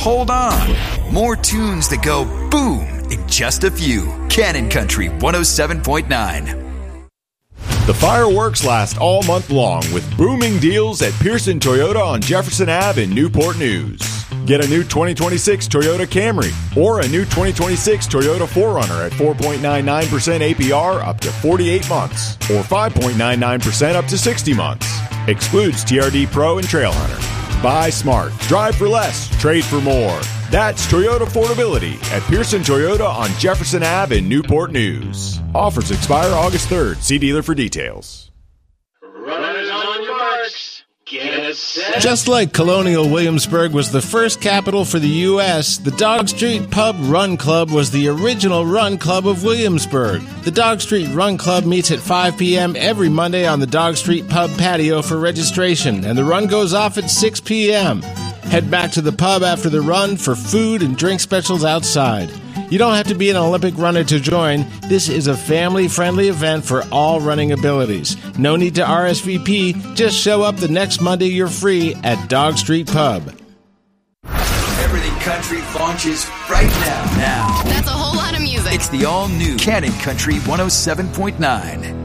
hold on. More tunes that go boom in just a few. Cannon Country 107.9. The fireworks last all month long with booming deals at Pearson Toyota on Jefferson Ave in Newport News. Get a new 2026 Toyota Camry or a new 2026 Toyota 4Runner at 4.99% APR up to 48 months or 5.99% up to 60 months. Excludes TRD Pro and Trailhunter. Buy smart. Drive for less. Trade for more. That's Toyota affordability at Pearson Toyota on Jefferson Ave in Newport News. Offers expire August 3rd. See dealer for details. Runners on your marks. Get set. Just like Colonial Williamsburg was the first capital for the U.S., the Dog Street Pub Run Club was the original run club of Williamsburg. The Dog Street Run Club meets at 5 p.m. every Monday on the Dog Street Pub patio for registration, and the run goes off at 6 p.m. Head back to the pub after the run for food and drink specials outside. You don't have to be an Olympic runner to join. This is a family-friendly event for all running abilities. No need to RSVP. Just show up the next Monday you're free at Dog Street Pub. Everything Country launches right now. That's a whole lot of music. It's the all-new Cannon Country 107.9.